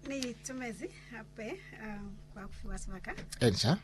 ni tumezi hape kwa kufuasa maka. Ensha.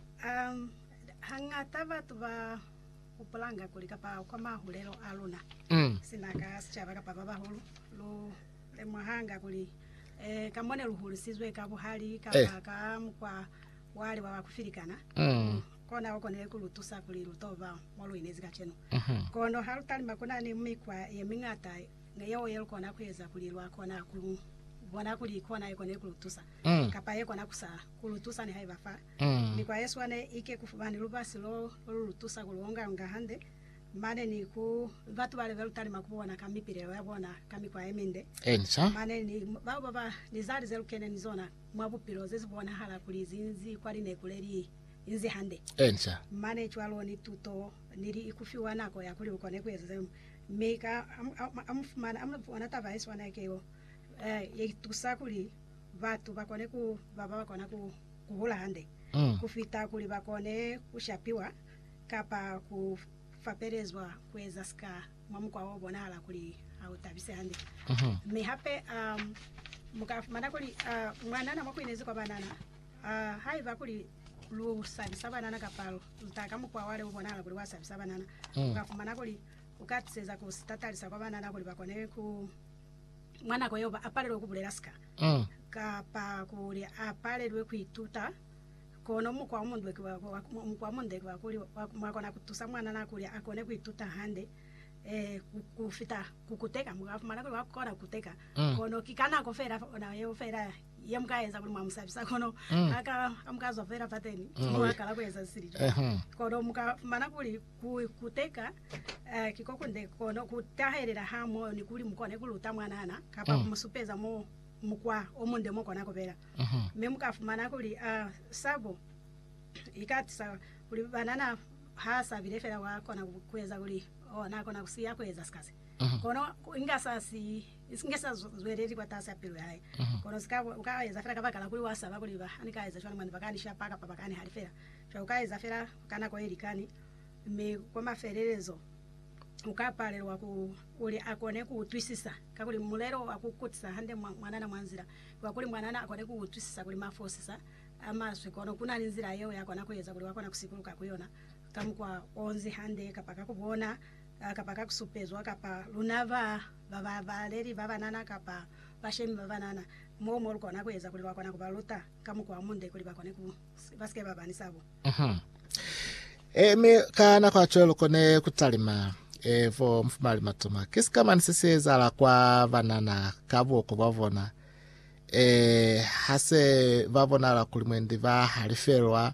Hangata batu ba upalanga kulika pa kwa mahulelo aluna. Sinaka sichaba ka baba hulu lo le mahanga kuli kamone ruhulu sizwe ka buhali ka kwa wali wa kufirikana. Kona wako ne kulutusa kuli rutova molo inezi kacheno. Kono halutali makona ni mikwa yemingata neyo yelo kona kweza kulirwa kona kulu bona kuli kona iko ne kulutusa kapa yeko na kusa kulutusa ni haivafa ni kwa Yesu ane ike kufubani lubasi lo lulutusa kulonga ngahande mane ni ku batu bale velutali makubona kamipire yabona kamikwa eminde Ensha. mane ni baba ni zali zelu kene ni zona mwabupiro zezibona hala kuli zinzi kwali ne kuleri inzi hande Ensha. mane chwalo ni tuto niri ikufiwa nako ya kuli ukone kweza meka amfumana amfumana tava Yesu ane keyo yetusakuli batu bakone ku baba bakona ku kuhula hande kufita kuli bakone kushapiwa kapa kufaperezwa kweza ska mwamukwa wabo nala kuli au tabise hande me hape mukafumana kuli mwanana mwakwinezi kwa banana haiva kuli lu sabisa banana kapalo utakamukwa wale ubonala kuli wasabisa banana mukafumana kuli ukatseza ku statalisa kwa banana kuli bakone ku mwana kwa yoba apalelwe kubulera sika kapa kuli apalelwe kuituta kono mukwa mundu kwa munde kwa kuli mwakona kutusa mwana na kuli akone kuituta hande kufita kukuteka mukafumana kuli wakona kuteka kono kikana kofera na yo fera yemkaenza kuli mwamusabisa kono aka amkazo fera pateni mwakala kweza siri kono mukafumana kuli kuteka kikokunde kono kutaherera hamo ni kuli mukone kuluta mwanana kapa kumusupeza mo mukwa omunde moko nakobera memukafumana kuli sabo ikatisa kuli banana hasa bilefera wakona kweza kuli nakona kusia kweza skase kono ingasasi isingesa zwereri kwa tasa pilwe hai kono sikabo ukaweza fera kabaka kuli wasaba kuli ba anikaweza chwana mani bakani shapaka papakani halifera cha ukaweza fera kana kwa elikani me kwa mafererezo ukapalelwa ku uli akone kutwisisa kakuli mulero akukutisa hande mwanana mwanzira wakuli mwanana akone kutwisisa kuli mafosisa amaswe kono kuna nzira yewe yakona kweza kuli wakona kusikuluka kuyona kamukwa onzi hande kapaka kubona kapaka kusupezwa kapa lunava baba valeri baba nana kapa bashemi baba nana momo lukona kweza kuli wakona kubaluta kamukwa munde kuli bakone ku baske baba ni sabo me kana kwa cholo kone kutalima vo mfumali matuma kisi kama nisiseza la kwa vanana kabo kubavona hase vavona la kulimwendi va haliferwa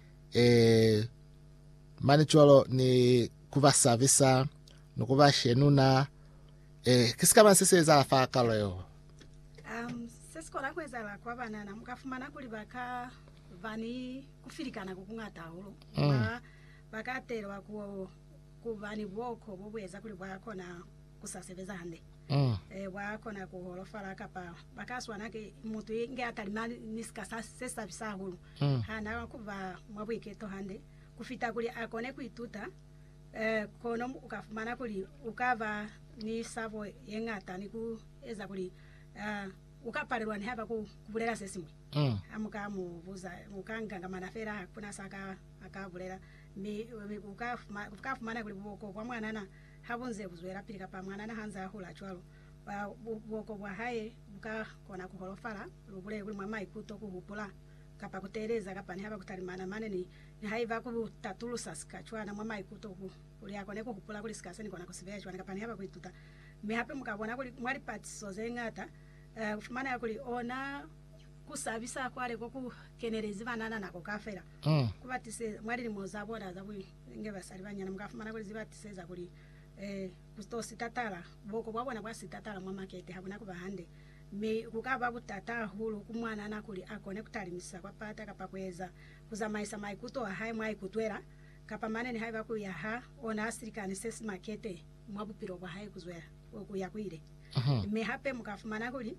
mani cholo ni kuva savisa nukuva shenuna kisi kama nisiseza la faa kalo yo sesikola kweza la kwa vanana mukafumana kuli baka vani kufirikana kukungata ulo bakaterwa kuvani bwoko bubweza kuli bwakona kusasebeza hande bwakona kuholofala kapa bakaswana ke mutu inge atalimani niskasa sesa bisahulu hana kuva mwabwiketo hande kufita kuli akone kuituta kono ukafumana kuli ukava ni savo yengata niku eza kuli ukapalelwa ni haba kubulera sesimwe amuka mubuza mukanga ngamanafera kuna saka akabulera mi ukafumana kuli bwoko kwa mwanana habunze kuzwera pilika pa mwanana hanza hula chwalo bwoko bwa haye buka kona kuholofala lubule kuli mama ikuto kuhupula kapa kutereza kapa ni haba kutalimana mane ni haiva kutatulusa sikachwana mama ikuto kuli akone kuhupula kuli sikaseni kona kusibea chwana kapa ni haba kuituta me hape mukabona kuli mwali patiso zengata kufumana yakuli ona kusabisa kwale koku kenerezi banana nako kafera kubatise mwali ni mozabona zabu nge basali banyana mukafumana kuli zibatise za kuli kustosi tatala boko bwabona kwa sitatala mwa market habona kubahande me kukaba butata hulu kumwana nakuli akone kutalimisa kwa pata kapakweza kuzamaisa maikuto hai mwai kutwera kapa manene haiba ku yaha ona asirikani ses market mwabupiro bwa hai kuzwera okuyakwire me hape mukafumana kuli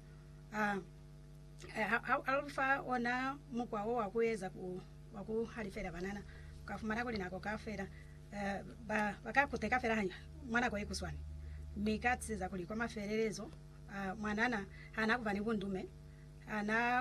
alfa ona mukwa wo wakweza ku wakuhalifera banana kafumana kuli nako kafera bakakuteka fera hanya mwana kwa ikuswani mikatsi za kuli kwa mafererezo mwanana hana kuvani bundume ana